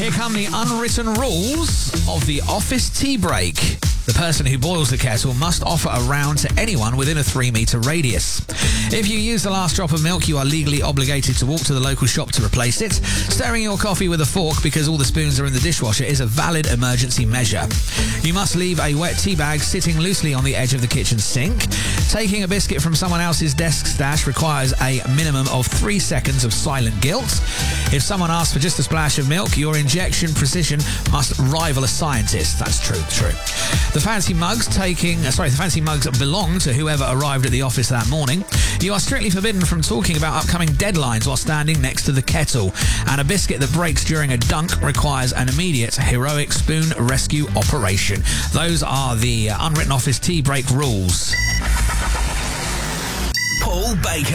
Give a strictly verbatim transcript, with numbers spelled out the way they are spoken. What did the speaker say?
Here come the unwritten rules of the office tea break. The person who boils the kettle must offer a round to anyone within a three metre radius. If you use the last drop of milk, you are legally obligated to walk to the local shop to replace it. Stirring your coffee with a fork because all the spoons are in the dishwasher is a valid emergency measure. You must leave a wet tea bag sitting loosely on the edge of the kitchen sink. Taking a biscuit from someone else's desk stash requires a minimum of three seconds of silent guilt. If someone asks for just a splash of milk, your injection precision must rival a scientist. That's true, true. The fancy mugs taking, uh, sorry, the fancy mugs belong to whoever arrived at the office that morning. You are strictly forbidden from talking about upcoming deadlines while standing next to the kettle. And a biscuit that breaks during a dunk requires an immediate heroic spoon rescue operation. Those are the uh, unwritten office tea break rules. Paul Baker.